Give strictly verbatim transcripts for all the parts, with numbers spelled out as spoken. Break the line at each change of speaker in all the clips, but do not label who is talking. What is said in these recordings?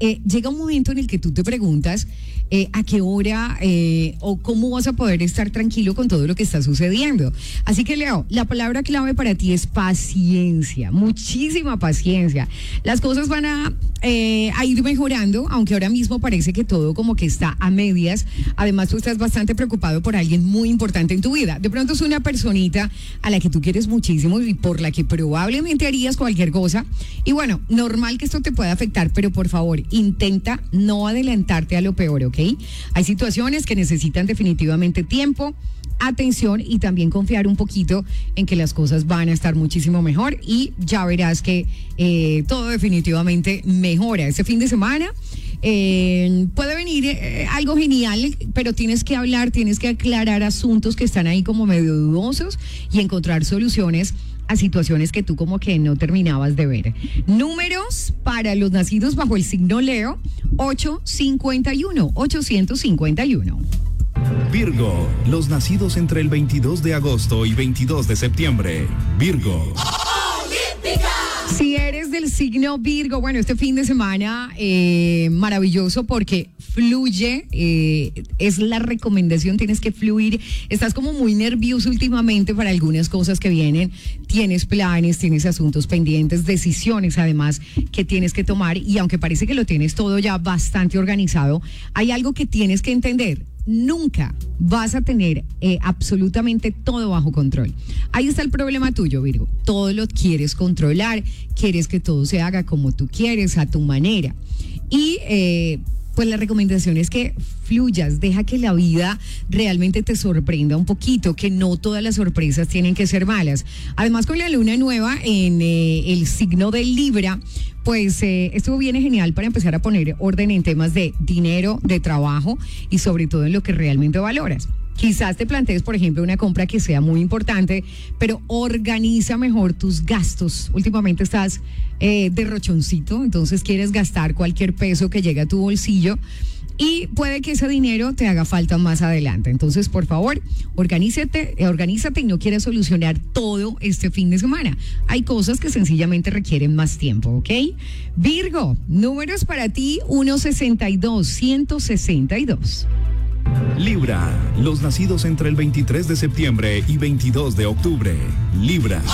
eh, llega un momento en el que tú te preguntas eh, a qué hora eh, o cómo vas a poder estar tranquilo con todo lo que está sucediendo. Así que, Leo, la palabra clave para ti es paciencia, muchísima paciencia. Las cosas van a, eh, a ir mejorando, aunque ahora mismo parece que todo como que está a medias. Además, tú estás bastante preocupado por alguien muy importante en tu vida. De pronto es una personita a la que tú quieres muchísimo y por la que probablemente harías cualquier cosa. Y bueno, normal que esto te pueda afectar, pero por favor, intenta no adelantarte a lo peor, ¿ok? Hay situaciones que necesitan definitivamente tiempo, atención y también confiar un poquito en que las cosas van a estar muchísimo mejor y ya verás que eh, todo definitivamente mejora. Este fin de semana eh, puede venir eh, algo genial, pero tienes que hablar, tienes que aclarar asuntos que están ahí como medio dudosos y encontrar soluciones a situaciones que tú como que no terminabas de ver. Números para los nacidos bajo el signo Leo, ochocientos cincuenta y uno, ochocientos cincuenta y uno.
Virgo, los nacidos entre el veintidós de agosto y veintidós de septiembre. Virgo.
Si eres del signo Virgo, bueno, este fin de semana eh, maravilloso porque fluye, eh, es la recomendación, tienes que fluir. Estás como muy nervioso últimamente para algunas cosas que vienen, tienes planes, tienes asuntos pendientes, decisiones además que tienes que tomar y aunque parece que lo tienes todo ya bastante organizado, hay algo que tienes que entender. Nunca vas a tener eh, absolutamente todo bajo control. Ahí está el problema tuyo, Virgo. Todo lo quieres controlar, quieres que todo se haga como tú quieres, a tu manera. Y eh, pues la recomendación es que fluyas, deja que la vida realmente te sorprenda un poquito, que no todas las sorpresas tienen que ser malas. Además, con la luna nueva en eh, el signo de Libra, pues eh, esto viene genial para empezar a poner orden en temas de dinero, de trabajo y sobre todo en lo que realmente valoras. Quizás te plantees, por ejemplo, una compra que sea muy importante, pero organiza mejor tus gastos. Últimamente estás eh, derrochoncito, entonces quieres gastar cualquier peso que llegue a tu bolsillo y puede que ese dinero te haga falta más adelante. Entonces, por favor, organízate, eh, organízate y no quieras solucionar todo este fin de semana. Hay cosas que sencillamente requieren más tiempo, ¿ok? Virgo, números para ti, ciento sesenta y dos, ciento sesenta y dos.
Libra, los nacidos entre el veintitrés de septiembre y veintidós de octubre. Libra.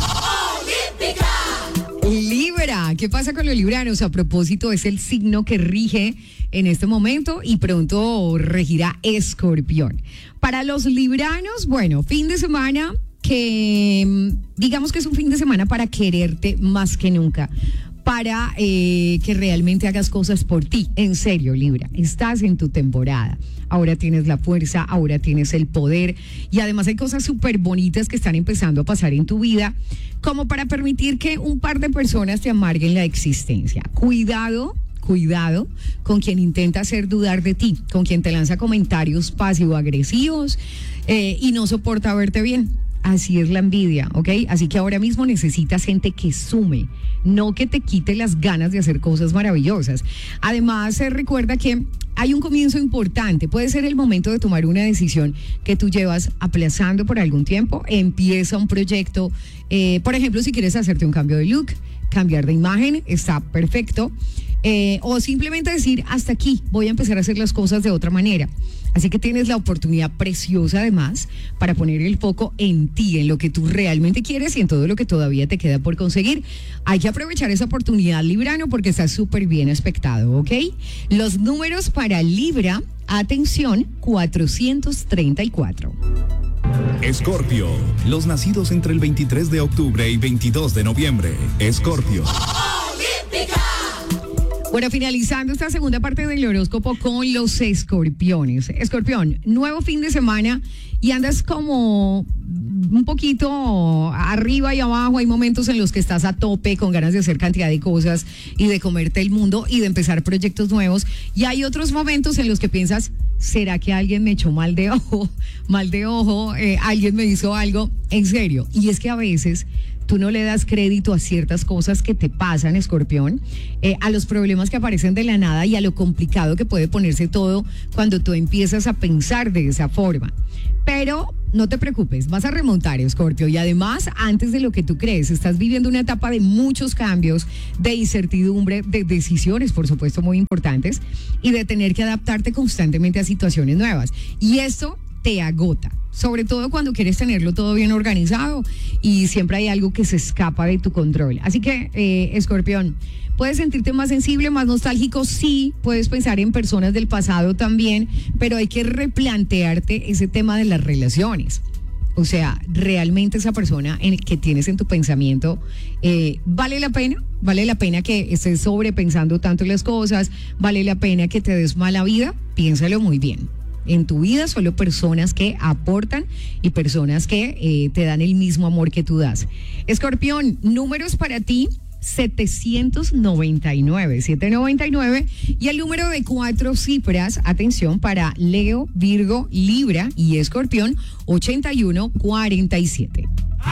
Libra, ¿qué pasa con los libranos? A propósito, es el signo que rige en este momento y pronto regirá Escorpión. Para los libranos, bueno, fin de semana que digamos que es un fin de semana para quererte más que nunca, para eh, que realmente hagas cosas por ti. En serio, Libra, estás en tu temporada. Ahora tienes la fuerza, ahora tienes el poder y además hay cosas súper bonitas que están empezando a pasar en tu vida como para permitir que un par de personas te amarguen la existencia. Cuidado, cuidado con quien intenta hacer dudar de ti, con quien te lanza comentarios pasivo-agresivos eh, y no soporta verte bien. Así es la envidia, ¿ok? Así que ahora mismo necesitas gente que sume, no que te quite las ganas de hacer cosas maravillosas. Además, eh, recuerda que hay un comienzo importante. Puede ser el momento de tomar una decisión que tú llevas aplazando por algún tiempo. Empieza un proyecto, eh, por ejemplo, si quieres hacerte un cambio de look, cambiar de imagen, está perfecto. Eh, o simplemente decir, hasta aquí, voy a empezar a hacer las cosas de otra manera. Así que tienes la oportunidad preciosa además para poner el foco en ti, en lo que tú realmente quieres y en todo lo que todavía te queda por conseguir. Hay que aprovechar esa oportunidad, Librano, porque está súper bien aspectado, ¿ok? Los números para Libra, atención, cuatrocientos treinta y cuatro.
Escorpio, los nacidos entre el veintitrés de octubre y veintidós de noviembre. Escorpio.
Bueno, finalizando esta segunda parte del horóscopo con los escorpiones. Escorpión, nuevo fin de semana y andas como un poquito arriba y abajo. Hay momentos en los que estás a tope con ganas de hacer cantidad de cosas y de comerte el mundo y de empezar proyectos nuevos. Y hay otros momentos en los que piensas, ¿será que alguien me echó mal de ojo? Mal de ojo, eh, alguien me hizo algo. En serio. Y es que a veces tú no le das crédito a ciertas cosas que te pasan, Escorpión, eh, a los problemas que aparecen de la nada y a lo complicado que puede ponerse todo cuando tú empiezas a pensar de esa forma. Pero no te preocupes, vas a remontar, Escorpio, y además, antes de lo que tú crees, estás viviendo una etapa de muchos cambios, de incertidumbre, de decisiones, por supuesto, muy importantes, y de tener que adaptarte constantemente a situaciones nuevas. Y esto te agota, sobre todo cuando quieres tenerlo todo bien organizado y siempre hay algo que se escapa de tu control. Así que, eh, Escorpión, puedes sentirte más sensible, más nostálgico, sí, puedes pensar en personas del pasado también, pero hay que replantearte ese tema de las relaciones. O sea, realmente esa persona en, que tienes en tu pensamiento, eh, ¿vale la pena? ¿Vale la pena que estés sobrepensando tanto las cosas? ¿Vale la pena que te des mala vida? Piénsalo muy bien. En tu vida solo personas que aportan y personas que eh, te dan el mismo amor que tú das. Escorpión, números para ti, setecientos noventa y nueve, setecientos noventa y nueve, y el número de cuatro cifras, atención, para Leo, Virgo, Libra y Escorpión, ochenta y uno cuarenta y siete.